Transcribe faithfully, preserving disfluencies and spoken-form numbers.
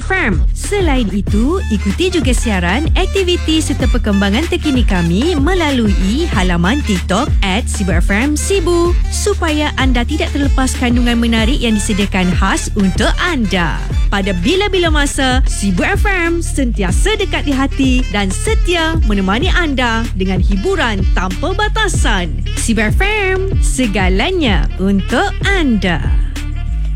F M. Selain itu, ikuti juga siaran, aktiviti serta perkembangan terkini kami melalui halaman TikTok at Sibu F M Sibu supaya anda tidak terlepas kandungan menarik yang disediakan khas untuk anda. Pada bila-bila masa, Sibu F M sentiasa dekat di hati dan setia menemani anda dengan hiburan tanpa batasan. Sibu F M, segalanya untuk anda.